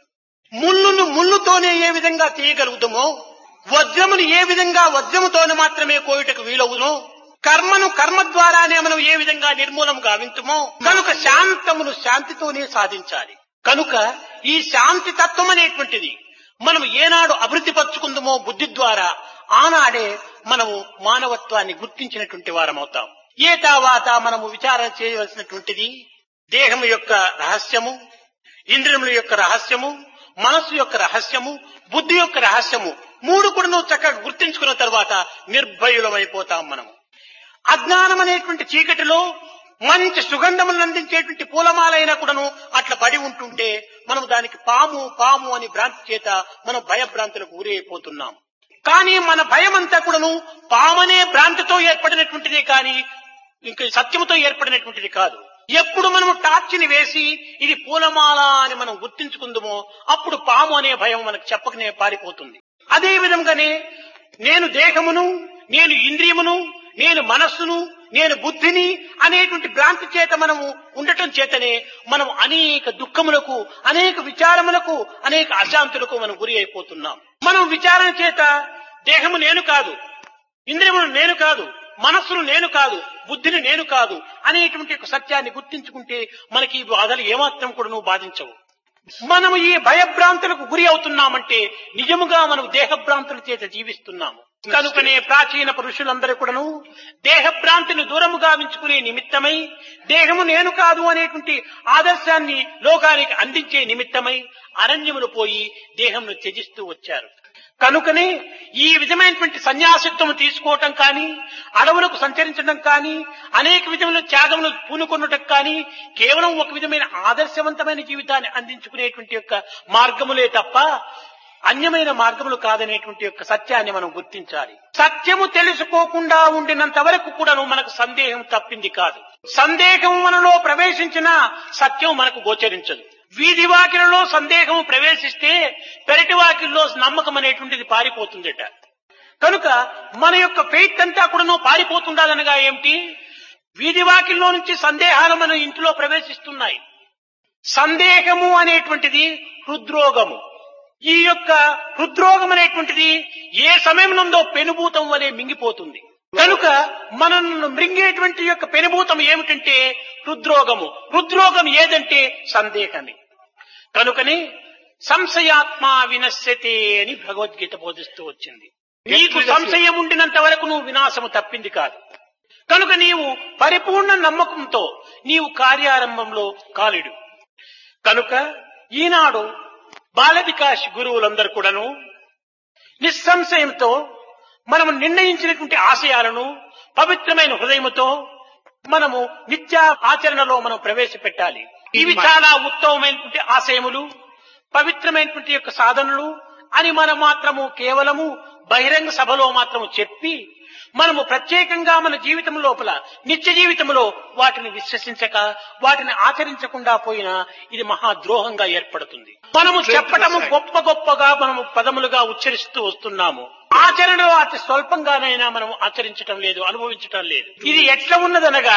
ముళ్ళును ముళ్ళుతోనే ఏ విధంగా తీయగలుగుతామో, వజ్రమును ఏ విధంగా వజ్రముతోనే మాత్రమే కోయుటకు వీలవునో, కర్మను కర్మ ద్వారానే మనం ఏ విధంగా నిర్మూలం గావించుమో, కనుక శాంతమును శాంతితోనే సాధించాలి. కనుక ఈ శాంతి తత్వం అనేటువంటిది మనం ఏనాడు అభివృద్ధి పరుచుకుందామో బుద్ధి ద్వారా ఆనాడే మనము మానవత్వాన్ని గుర్తించినటువంటి వారమవుతాం. ఏ తర్వాత మనము విచారణ చేయవలసినటువంటిది దేహము యొక్క రహస్యము, ఇంద్రియముల యొక్క రహస్యము, మనస్సు యొక్క రహస్యము, బుద్ధి యొక్క రహస్యము మూడు కూడా నువ్వు చక్కగా గుర్తించుకున్న తర్వాత నిర్భయులమైపోతాం. మనము అజ్ఞానం అనేటువంటి చీకటిలో మంచి సుగంధములను అందించేటువంటి పూలమాలైనా కూడాను అట్లా పడి ఉంటుంటే మనం దానికి పాము పాము అని భ్రాంతి చేత మనం భయభ్రాంతులకు గురి అయిపోతున్నాం. కానీ మన భయం అంతా కూడాను పామనే భ్రాంతితో ఏర్పడినటువంటిదే కానీ ఇంకా సత్యముతో ఏర్పడినటువంటిది కాదు. ఎప్పుడు మనము టార్చిని వేసి ఇది పూలమాల అని మనం గుర్తించుకుందామో అప్పుడు పాము అనే భయం మనకు చెప్పకనే పారిపోతుంది. అదే విధంగానే నేను దేహమును, నేను ఇంద్రియమును, నేను మనస్సును, నేను బుద్ధిని అనేటువంటి భ్రాంతి చేత మనము ఉండటం చేతనే మనం అనేక దుఃఖములకు, అనేక విచారములకు, అనేక అశాంతులకు మనం గురి అయిపోతున్నాం. మనం విచారణ చేత దేహము నేను కాదు, ఇంద్రియములు నేను కాదు, మనస్సును నేను కాదు, బుద్ధిని నేను కాదు అనేటువంటి సత్యాన్ని గుర్తించుకుంటే మనకి ఈ బాధలు ఏమాత్రం కూడా నువ్వు బాధించవు. మనము ఈ భయభ్రాంతులకు గురి అవుతున్నామంటే నిజముగా మనం దేహభ్రాంతుల చేత జీవిస్తున్నాము. కనుకనే ప్రాచీన పురుషులందరూ కూడాను దేహభ్రాంతిని దూరము గావించుకునే నిమిత్తమై దేహము నేను కాదు అనేటువంటి ఆదర్శాన్ని లోకానికి అందించే నిమిత్తమై అరణ్యములు పోయి దేహమును త్యజిస్తూ వచ్చారు. కనుకనే ఈ విధమైనటువంటి సన్యాసిత్వము తీసుకోవటం కానీ, అడవులకు సంచరించడం కానీ, అనేక విధమైన త్యాగములు పూనుకొనటం కానీ కేవలం ఒక విధమైన ఆదర్శవంతమైన జీవితాన్ని అందించుకునేటువంటి యొక్క మార్గములే తప్ప అన్యమైన మార్గములు కాదనేటువంటి యొక్క సత్యాన్ని మనం గుర్తించాలి. సత్యము తెలుసుకోకుండా ఉండినంత వరకు కూడాను మనకు సందేహం తప్పింది కాదు. సందేహం మనలో ప్రవేశించినా సత్యం మనకు గోచరించదు. వీధి వాకిలలో సందేహం ప్రవేశిస్తే పెరటి వాకిల్లో నమ్మకం అనేటువంటిది పారిపోతుందట. కనుక మన యొక్క ఫెయిత్ అంతా కూడా పారిపోతుండాలనగా ఏమిటి? వీధి వాకిల్లో నుంచి సందేహాలు మన ఇంటిలో ప్రవేశిస్తున్నాయి. సందేహము అనేటువంటిది హృద్రోగము. ఈ యొక్క హృద్రోగం అనేటువంటిది ఏ సమయంలో పెనుభూతం వలె మింగిపోతుంది. కనుక మనల్ని మృంగేటువంటి యొక్క పెనుభూతం ఏమిటంటే హృద్రోగము. హృద్రోగం ఏదంటే సందేహమే. కనుకని సంశయాత్మ వినశ్యతే అని భగవద్గీత బోధిస్తూ వచ్చింది. నీకు సంశయం ఉండినంత వరకు నువ్వు వినాశము తప్పింది కాదు. కనుక నీవు పరిపూర్ణ నమ్మకంతో నీవు కార్యారంభంలో కాలిడు. కనుక ఈనాడు బాల వికాస్ గురువులందరూ కూడాను నిస్సంశయంతో మనము నిర్ణయించినటువంటి ఆశయాలను పవిత్రమైన హృదయముతో మనము నిత్య ఆచరణలో మనం ప్రవేశపెట్టాలి. ఇవి చాలా ఉత్తమమైనటువంటి ఆశయములు, పవిత్రమైనటువంటి యొక్క సాధనలు అని మనం మాత్రము కేవలము బహిరంగ సభలో మాత్రము చెప్పి మనము ప్రత్యేకంగా మన జీవితం లోపల నిత్య జీవితంలో వాటిని విశ్వసించక వాటిని ఆచరించకుండా పోయినా ఇది మహాద్రోహంగా ఏర్పడుతుంది. మనము చెప్పటము గొప్ప గొప్పగా మనము పదములుగా ఉచ్చరిస్తూ వస్తున్నాము. ఆచరణలో అతి స్వల్పంగానైనా మనం ఆచరించటం లేదు, అనుభవించటం లేదు. ఇది ఎట్లా ఉన్నదనగా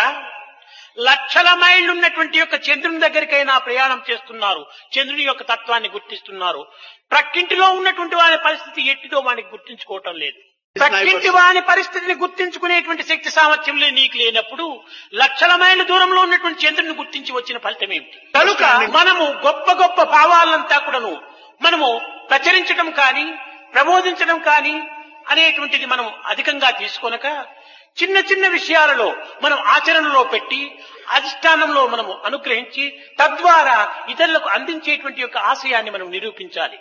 లక్షల మైళ్ళు ఉన్నటువంటి యొక్క చంద్రుని దగ్గరికైనా ప్రయాణం చేస్తున్నారు, చంద్రుని యొక్క తత్వాన్ని గుర్తిస్తున్నారు. ప్రక్కింటిలో ఉన్నటువంటి వారి పరిస్థితి ఎట్టిదో వానికి గుర్తించుకోవటం లేదు. ప్రక్కింటి వాని పరిస్థితిని గుర్తించుకునేటువంటి శక్తి సామర్థ్యంలో నీకు లేనప్పుడు లక్షల మైళ్ళ దూరంలో ఉన్నటువంటి చంద్రుని గుర్తించి వచ్చిన ఫలితం ఏమిటి? కనుక మనము గొప్ప గొప్ప భావాలంతా కూడాను మనము ప్రచురించడం కానీ ప్రబోధించడం కానీ అనేటువంటిది మనం అధికంగా తీసుకొనక చిన్న చిన్న విషయాలలో మనం ఆచరణలో పెట్టి అధిష్టానంలో మనము అనుగ్రహించి తద్వారా ఇతరులకు అందించేటువంటి యొక్క ఆశయాన్ని మనం నిరూపించాలి.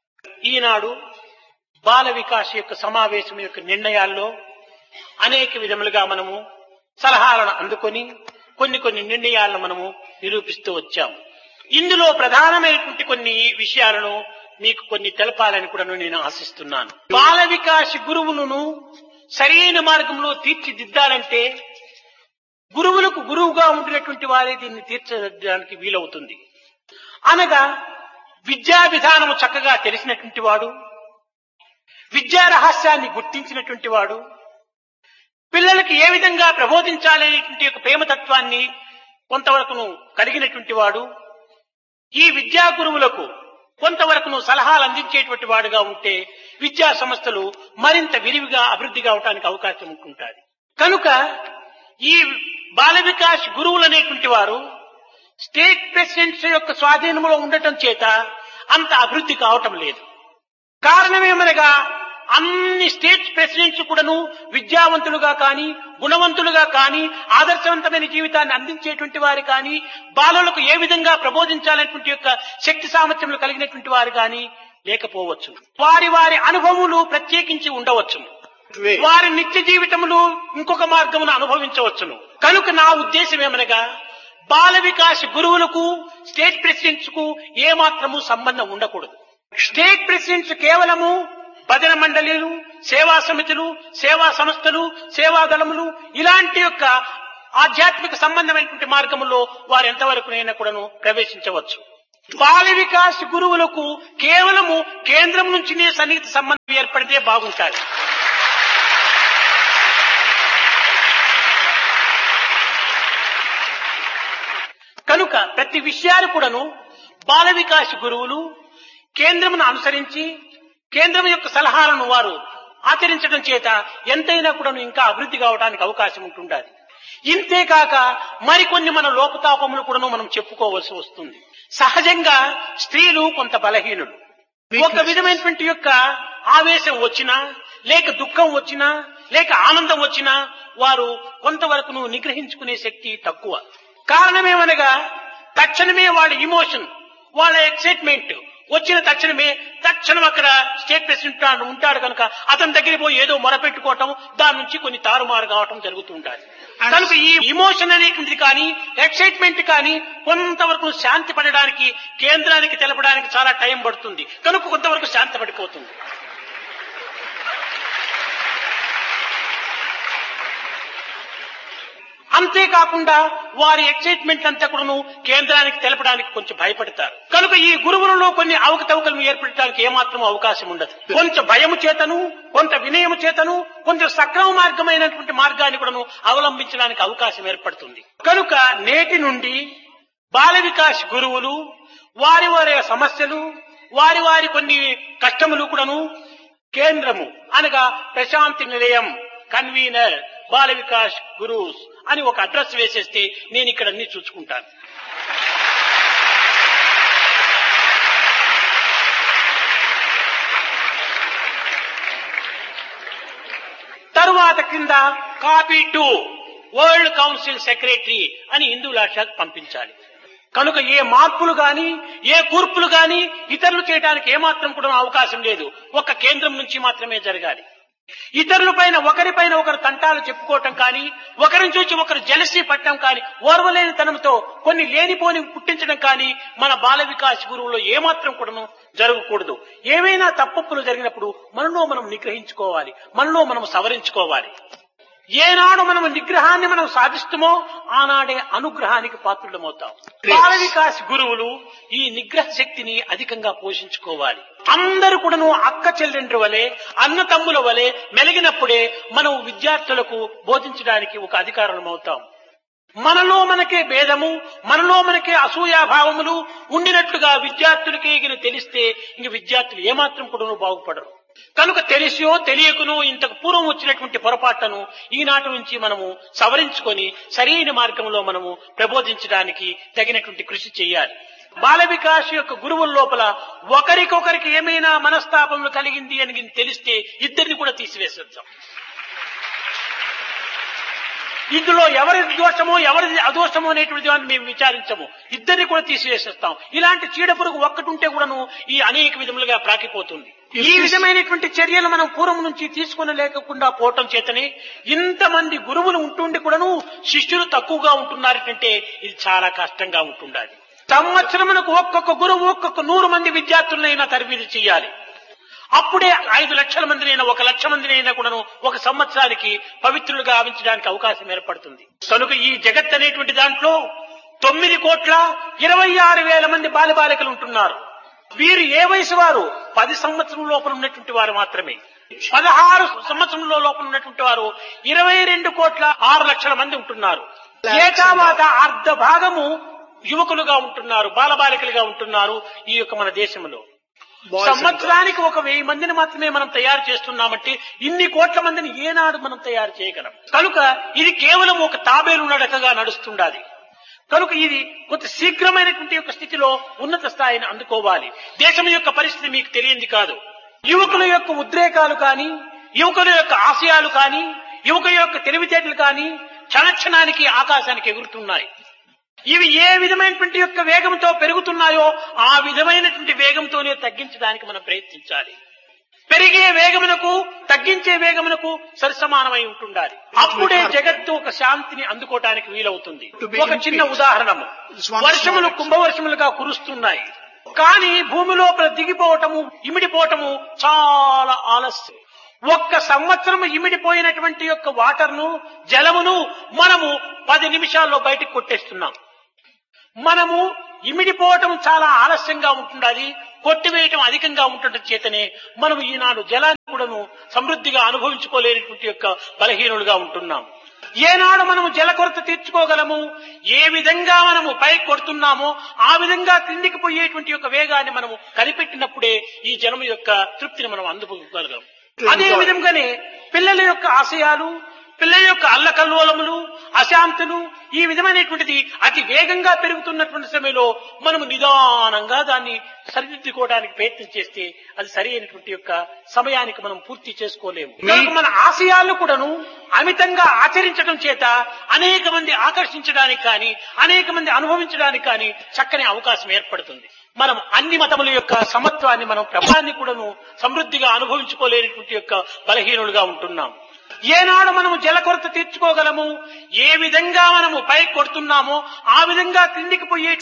ఈనాడు బాల వికాస్ యొక్క సమావేశం యొక్క నిర్ణయాల్లో అనేక విధములుగా మనము సలహాలను అందుకొని కొన్ని కొన్ని నిర్ణయాలను మనము నిరూపిస్తూ వచ్చాము. ఇందులో ప్రధానమైనటువంటి కొన్ని విషయాలను మీకు కొన్ని తెలపాలని కూడా నేను ఆశిస్తున్నాను. బాల వికాస్ గురువులను సరైన మార్గంలో తీర్చిదిద్దాలంటే గురువులకు గురువుగా ఉండినటువంటి వారే దీన్ని తీర్చడానికి వీలవుతుంది. అనగా విద్యా విధానము చక్కగా తెలిసినటువంటి వాడు, విద్యా రహస్యాన్ని గుర్తించినటువంటి వాడు, పిల్లలకి ఏ విధంగా ప్రబోధించాలనేటువంటి యొక్క ప్రేమతత్వాన్ని కొంతవరకును కలిగినటువంటి వాడు, ఈ విద్యా గురువులకు కొంతవరకును సలహాలు అందించేటువంటి వాడుగా ఉంటే విద్యా సంస్థలు మరింత విరివిగా అభివృద్ధి కావడానికి అవకాశం ఉంటుంటుంది. కనుక ఈ బాల వికాస్ గురువులు అనేటువంటి వారు స్టేట్ ప్రెసిడెంట్స్ యొక్క స్వాధీనంలో ఉండటం చేత అంత అభివృద్ధి కావటం లేదు. కారణమేమనగా అన్ని స్టేట్ ప్రెసిడెంట్స్ కూడాను విద్యావంతులుగా కానీ గుణవంతులుగా కానీ ఆదర్శవంతమైన జీవితాన్ని అందించేటువంటి వారు కానీ బాలలకు ఏ విధంగా ప్రబోధించాలనేటువంటి యొక్క శక్తి సామర్థ్యములు కలిగినటువంటి వారు కానీ లేకపోవచ్చు. వారి వారి అనుభవములు ప్రత్యేకించి ఉండవచ్చును, వారి నిత్య జీవితములు ఇంకొక మార్గమును అనుభవించవచ్చును. కనుక నా ఉద్దేశం ఏమనగా బాల వికాస్ గురువులకు స్టేట్ ప్రెసిడెంట్స్ కు ఏమాత్రము సంబంధం ఉండకూడదు. స్టేట్ ప్రెసిడెంట్స్ కేవలము భజన మండలీలు, సేవా సమితులు, సేవా సంస్థలు, సేవా దళములు ఇలాంటి యొక్క ఆధ్యాత్మిక సంబంధమైనటువంటి మార్గంలో వారు ఎంతవరకునైనా కూడాను ప్రవేశించవచ్చు. బాల వికాస్ గురువులకు కేవలము కేంద్రం నుంచినే సన్నిహిత సంబంధం ఏర్పడితే బాగుంటుంది. కనుక ప్రతి విషయాలు కూడాను బాల వికాస్ గురువులు కేంద్రమును అనుసరించి కేంద్రం యొక్క సలహాలను వారు ఆచరించడం చేత ఎంతైనా కూడా ఇంకా అభివృద్ధి కావడానికి అవకాశం ఉంటుండాలి. ఇంతేకాక మరికొన్ని మన లోపతాపములు కూడా మనం చెప్పుకోవాల్సి వస్తుంది. సహజంగా స్త్రీలు కొంత బలహీనులు. ఒక విధమైనటువంటి యొక్క ఆవేశం వచ్చినా లేక దుఃఖం వచ్చినా లేక ఆనందం వచ్చినా వారు కొంతవరకు నిగ్రహించుకునే శక్తి తక్కువ. కారణమేమనగా తక్షణమే వాళ్ళ ఇమోషన్, వాళ్ళ ఎక్సైట్మెంట్ వచ్చిన తక్షణమే తక్షణం అక్కడ స్టేట్ ప్రెసిడెంట్ ఉంటాడు కనుక అతని దగ్గరికి పోయి ఏదో మొరపెట్టుకోవటం, దాని నుంచి కొన్ని తారుమారు కావటం జరుగుతూ ఉంటాయి. కనుక ఈ ఇమోషన్ అనేటువంటిది కానీ ఎక్సైట్మెంట్ కానీ కొంతవరకు శాంతి పడడానికి కేంద్రానికి తెలపడానికి చాలా టైం పడుతుంది. కనుక కొంతవరకు శాంతి పడిపోతుంది. అంతేకాకుండా వారి ఎక్సైట్మెంట్ అంతా కూడాను కేంద్రానికి తెలపడానికి కొంచెం భయపడతారు. కనుక ఈ గురువులలో కొన్ని అవకతవకలను ఏర్పడటానికి ఏమాత్రం అవకాశం ఉండదు. కొంచెం భయము చేతను, కొంత వినయము చేతను, కొంచెం సక్రమ మార్గమైనటువంటి మార్గాన్ని కూడాను అవలంబించడానికి అవకాశం ఏర్పడుతుంది. కనుక నేటి నుండి బాల వికాస్ గురువులు వారి వారి సమస్యలు, వారి వారి కొన్ని కష్టములు కూడాను కేంద్రము అనగా ప్రశాంతి నిలయం కన్వీనర్ బాల వికాస్ గురుస్ అని ఒక అడ్రస్ వేసేస్తే నేను ఇక్కడ అన్ని చూసుకుంటాను. తరువాత కింద copy to world council secretary అని హిందూ లాషాకు పంపించాలి. కనుక ఏ మార్పులు గాని, ఏ కూర్పులు గాని ఇతరులు చేయడానికి ఏమాత్రం కూడా అవకాశం లేదు. ఒక కేంద్రం నుంచి మాత్రమే జరగాలి. ఇతరుల పైన ఒకరిపైన ఒకరు తంటాలు చెప్పుకోవటం కానీ, ఒకరిని చూసి ఒకరు జలసీ పట్టడం కానీ, ఓర్వలేని తనంతో కొన్ని లేనిపోని పుట్టించడం కానీ మన బాల వికాస్ గురువులో ఏమాత్రం కూడా జరగకూడదు. ఏవైనా తప్పులు జరిగినప్పుడు మనలో మనం నిగ్రహించుకోవాలి, మనలో మనం సవరించుకోవాలి. ఏనాడు మనం నిగ్రహాన్ని మనం సాధిస్తామో ఆనాడే అనుగ్రహానికి పాత్రులమవుతాం. బాల వికాస్ గురువులు ఈ నిగ్రహ శక్తిని అధికంగా పోషించుకోవాలి. అందరూ కూడాను అక్క చెల్లెండ్రి వలె, అన్న తమ్ముల వలె మెలిగినప్పుడే మనం విద్యార్థులకు బోధించడానికి ఒక అధికారులం అవుతాం. మనలో మనకే భేదము, మనలో మనకే అసూయాభావములు ఉండినట్లుగా విద్యార్థులకి తెలిస్తే ఇంక విద్యార్థులు ఏమాత్రం కూడా బాగుపడరు. కనుక తెలిసో తెలియకునో ఇంతకు పూర్వం వచ్చినటువంటి పొరపాట్లను ఈనాటి నుంచి మనము సవరించుకొని సరైన మార్గంలో మనము ప్రబోధించడానికి తగినటువంటి కృషి చేయాలి. బాల వికాస్ యొక్క గురువుల లోపల ఒకరికొకరికి ఏమైనా మనస్తాపములు కలిగింది అని తెలిస్తే ఇద్దరిని కూడా తీసివేసేద్దాం. ఇందులో ఎవరి దోషమో ఎవరిది అదోషమో అనేటువంటి దాన్ని మేము విచారించము, ఇద్దరిని కూడా తీసివేసేస్తాం. ఇలాంటి చీడ పురుగు ఒక్కటి ఉంటే కూడాను ఈ అనేక విధములుగా ప్రాకిపోతుంది. ఈ విధమైనటువంటి చర్యలు మనం పూర్వం నుంచి తీసుకుని లేకుండా పోవటం చేతనే ఇంతమంది గురువులు ఉంటుండి కూడాను శిష్యులు తక్కువగా ఉంటున్నారంటే ఇది చాలా కష్టంగా ఉంటుండాలి. సంవత్సరమునకు ఒక్కొక్క గురువు ఒక్కొక్క నూరు మంది విద్యార్థులైనా తరబిది చేయాలి. అప్పుడే ఐదు లక్షల మందినైనా ఒక లక్ష మందినైనా కూడాను ఒక సంవత్సరానికి పవిత్రులుగా ఆవించడానికి అవకాశం ఏర్పడుతుంది. కనుక ఈ జగత్ అనేటువంటి దాంట్లో తొమ్మిది కోట్ల ఇరవై ఆరు వేల మంది బాలబాలికలు ఉంటున్నారు. వీరు ఏ వయసు వారు? పది సంవత్సరం లోపల ఉన్నటువంటి వారు మాత్రమే. పదహారు సంవత్సరంలో లోపల ఉన్నటువంటి వారు ఇరవై రెండు కోట్ల ఆరు లక్షల మంది ఉంటున్నారు. ఏకావాత అర్ధ భాగము యువకులుగా ఉంటున్నారు, బాలబాలికలుగా ఉంటున్నారు ఈ యొక్క మన దేశంలో. సంవత్సరానికి ఒక వెయ్యి మందిని మాత్రమే మనం తయారు చేస్తున్నామంటే ఇన్ని కోట్ల మందిని ఏనాడు మనం తయారు చేయగలం? కనుక ఇది కేవలం ఒక తాబేలు నడకగా నడుస్తుండాలి. కనుక ఇది కొంత శీఘ్రమైనటువంటి యొక్క స్థితిలో ఉన్నత స్థాయిని అందుకోవాలి. దేశం యొక్క పరిస్థితి మీకు తెలియంది కాదు. యువకుల యొక్క ఉద్రేకాలు కానీ, యువకుల యొక్క ఆశయాలు కానీ, యువకుల యొక్క తెలివితేటలు కానీ క్షణక్షణానికి ఆకాశానికి ఎగురుతున్నాయి. ఇవి ఏ విధమైనటువంటి యొక్క వేగంతో పెరుగుతున్నాయో ఆ విధమైనటువంటి వేగంతోనే తగ్గించడానికి మనం ప్రయత్నించాలి. పెరిగే వేగమునకు తగ్గించే వేగమునకు సరిసమానమై ఉంటుండాలి. అప్పుడే జగత్తు ఒక శాంతిని అందుకోవటానికి వీలవుతుంది. ఒక చిన్న ఉదాహరణము, వర్షములు కుంభవర్షములుగా కురుస్తున్నాయి, కానీ భూమి లోపల దిగిపోవటము ఇమిడిపోవటము చాలా ఆలస్యం. ఒక్క సంవత్సరం ఇమిడిపోయినటువంటి యొక్క వాటర్ను జలమును మనము పది నిమిషాల్లో బయటకు కొట్టేస్తున్నాం. మనము ఇమిడిపోవటం చాలా ఆలస్యంగా ఉంటుండాలి, కొట్టివేయటం అధికంగా ఉండటం చేతనే మనం ఈనాడు జలాన్ని కూడాను సమృద్ధిగా అనుభవించుకోలేనటువంటి యొక్క బలహీనులుగా ఉంటున్నాం. ఏనాడు మనము జల కొరత తీర్చుకోగలము, ఏ విధంగా మనము పైకి కొడుతున్నామో ఆ విధంగా క్రిందికి పోయేటువంటి యొక్క వేగాన్ని మనము కనిపెట్టినప్పుడే ఈ జలము యొక్క తృప్తిని మనం అందుకోగలం. అదే విధంగానే పిల్లల యొక్క ఆశయాలు, పిల్లల యొక్క అల్లకల్లోలములు, అశాంతులు ఈ విధమైనటువంటిది అతి వేగంగా పెరుగుతున్నటువంటి సమయంలో మనము నిదానంగా దాన్ని సరిదిద్దుకోవడానికి ప్రయత్నం చేస్తే అది సరి అయినటువంటి యొక్క సమయానికి మనం పూర్తి చేసుకోలేము. కనుక మన ఆశయాలను కూడాను అమితంగా ఆచరించడం చేత అనేక మంది ఆకర్షించడానికి కానీ, అనేక మంది అనుభవించడానికి కానీ చక్కని అవకాశం ఏర్పడుతుంది. మనం అన్ని మతముల యొక్క సమత్వాన్ని మనం ప్రభావాన్ని కూడాను సమృద్ధిగా అనుభవించుకోలేనటువంటి యొక్క బలహీనులుగా ఉంటున్నాం. ఏనాడు మనము జల కొరత తీర్చుకోగలము, ఏ విధంగా మనము పైకి కొడుతున్నామో ఆ విధంగా క్రిందికి పోయే